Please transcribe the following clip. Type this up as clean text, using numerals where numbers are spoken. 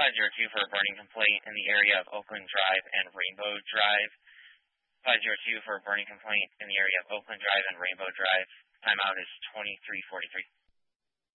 502 for a burning complaint in the area of Oakland Drive and Rainbow Drive. 502 for a burning complaint in the area of Oakland Drive and Rainbow Drive. Timeout is 23:43.